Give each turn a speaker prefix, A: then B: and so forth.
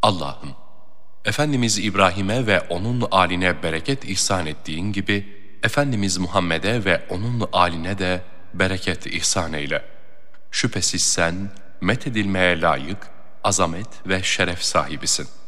A: Allah'ım, Efendimiz İbrahim'e ve onun âline bereket ihsan ettiğin gibi, Efendimiz Muhammed'e ve onun âline de bereket ihsan eyle. Şüphesiz sen, methedilmeye layık, azamet ve şeref sahibisin.